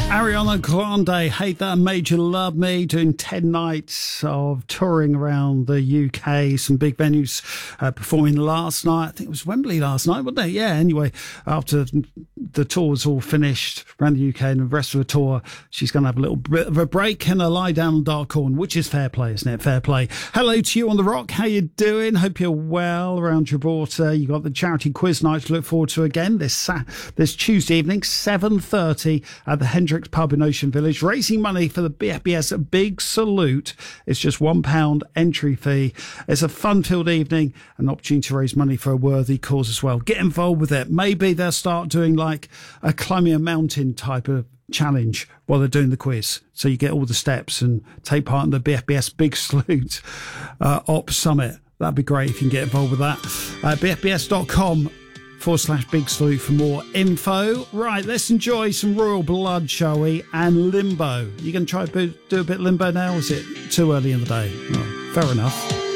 Ariana Grande, Hate That Made You Love Me, doing 10 nights of touring around the UK, some big venues, performing last night. I think it was Wembley last night, wasn't it? Yeah, anyway, after the tour was all finished around the UK and the rest of the tour, she's going to have a little bit of a break and a lie down on dark corn, which is fair play, isn't it? Fair play. Hello to you on The Rock. How you doing? Hope you're well around Gibraltar. You got the charity quiz night to look forward to again this Tuesday evening, 7:30 at the Hendricks Pub in Ocean Village, raising money for the BFBS Big Salute. It's just £1 entry fee. It's a fun-filled evening, an opportunity to raise money for a worthy cause as well. Get involved with it. Maybe they'll start doing like a climbing a mountain type of challenge while they're doing the quiz, so you get all the steps and take part in the BFBS Big Salute Op Summit. That'd be great if you can get involved with that. BFBS.com/Big Salute for more info. Right, let's enjoy some Royal Blood, shall we? And Limbo. You going to try to do a bit of Limbo now? Or is it too early in the day? Oh, fair enough.